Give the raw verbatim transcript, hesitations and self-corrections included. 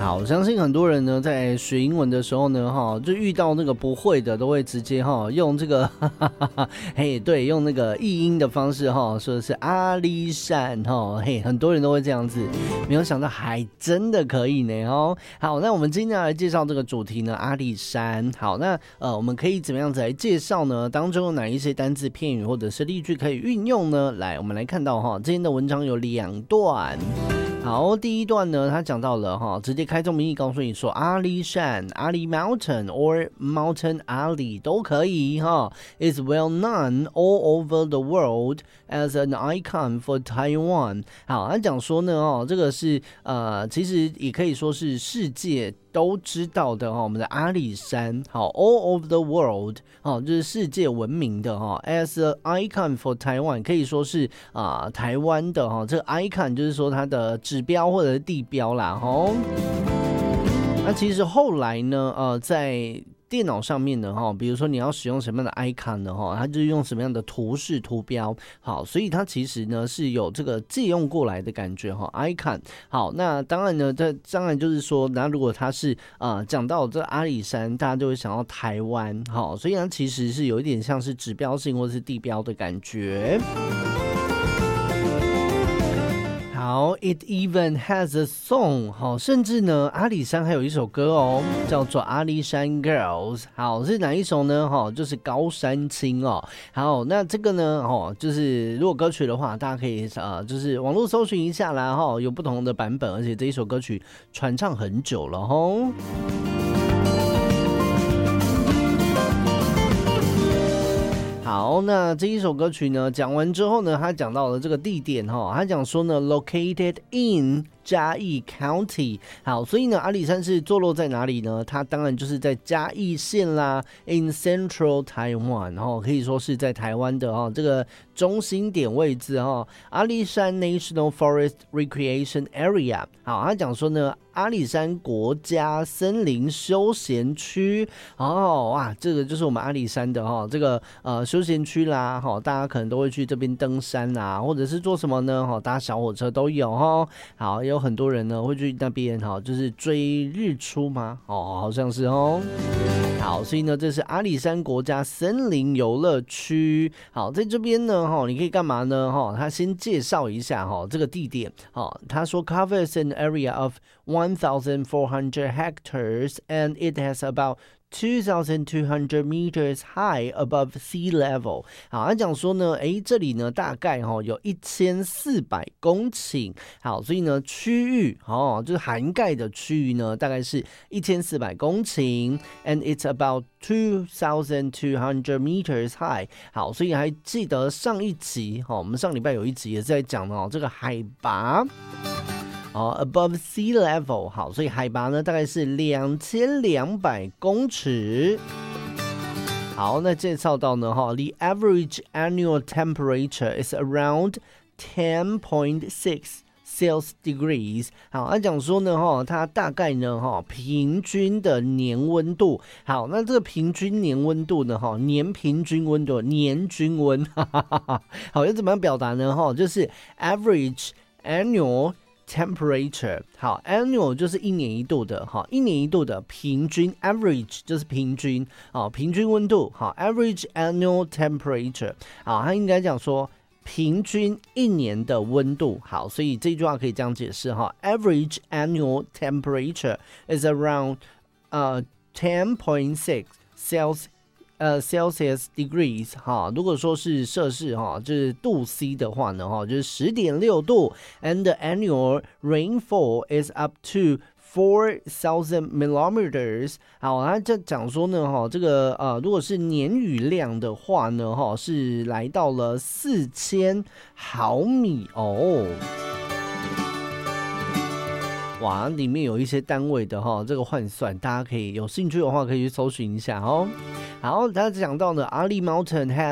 好，我相信很多人呢在学英文的时候呢，哈，就遇到那个不会的，都会直接哈用这个，嘿，对，用那个译音的方式哈，说的是阿里山哈，嘿，很多人都会这样子，没有想到还真的可以呢哦。好，那我们今天来介绍这个主题呢，阿里山。好，那呃，我们可以怎么样子来介绍呢？当中有哪一些单字片语或者是例句可以运用呢？来，我们来看到哈，今天的文章有两段。好，第一段呢，他讲到了哈，直接开宗明义告诉你说，阿里山、阿里 Mountain or Mountain Ali 都可以哈 ，is well known all over the world as an icon for Taiwan。好，他讲说呢，哦，这个是呃，其实也可以说是世界都知道的哈，我们的阿里山，好 ，all over the world， 好，就是世界闻名的哈 ，as an icon for Taiwan， 可以说是啊、呃、台湾的哈，这个 icon 就是说它的指标或者是地标啦，哈。那其实后来呢，呃，在电脑上面呢，哈，比如说你要使用什么样的 icon 呢，哈，它就是用什么样的图示图标，好，所以它其实呢是有这个借用过来的感觉，哈 ，icon。好，那当然呢，这当然就是说，那如果它是呃讲到这阿里山，大家就会想到台湾，好，所以它其实是有一点像是指标性或是地标的感觉。好 ，It even has a song。好，甚至呢，阿里山还有一首歌哦，叫做《阿里山 Girls》。好，是哪一首呢？哈，就是高山青哦。好，那这个呢，哦，就是如果歌曲的话，大家可以呃，就是网络搜寻一下啦，哈，有不同的版本，而且这一首歌曲传唱很久了，吼。好，那这一首歌曲呢，讲完之后呢，他讲到了这个地点哈，他讲说呢 ，located in 嘉义 County。好，所以呢，阿里山是坐落在哪里呢？它当然就是在嘉义县啦 ，in Central Taiwan， 然后可以说是在台湾的哈这个中心点位置哈。阿里山 National Forest Recreation Area。好，他讲说呢，阿里山国家森林休闲区。哦，哇，这个就是我们阿里山的哈这个呃休闲区啦，哈，大家可能都会去这边登山啊，或者是做什么呢？哈，搭小火车都有哈。好，有很多人呢会去那边哈，就是追日出吗？哦，好像是哦。好，所以呢，这是阿里山国家森林游乐区。好，在这边呢，哈，你可以干嘛呢？哈，他先介绍一下哈这个地点。好，他说 covers an area of one thousand four hundred hectares and it has about two thousand two hundred meters high above sea level。 好，他讲说呢，诶，这里呢大概哈有一千四百公顷。好，所以呢区域哦，就是涵盖的区域呢大概是一千四百公顷 and it's about two thousand two hundred meters high。 好，所以还记得上一集哈，我们上礼拜有一集也是在讲哦这个海拔。哦 above sea level。 好，所以海拔呢大概是两千两百公尺。好，那介绍到呢哈 the average annual temperature is around ten point six Celsius degrees。 好，他讲说呢哈，它大概呢哈平均的年温度。好，那这个平均年温度呢哈，年平均温度，年均温，哈哈哈哈。好，要怎么样表达呢哈？就是 average annual temperature。 好 annual 就是一年一度的，好，一年一度的平均 average 就是平均，好，平均温度，好 average annual temperature。 好，他应该讲说平均一年的温度。好，所以这句话可以这样解释哈 average annual temperature is around 呃 ten point six Celsius呃 Celsius degrees。 哈，如果说是摄氏哈，就是度 C 的话呢哈，就是十点六度 and the annual rainfall is up to four thousand millimeters。 好，他这讲说呢哈，这个呃如果是年雨量的话呢哈，是来到了四千毫米哦。哇，里面有一些单位的哈，这个换算大家可以有兴趣的话可以去搜寻一下哦。好，他讲到呢，阿里 Mountain has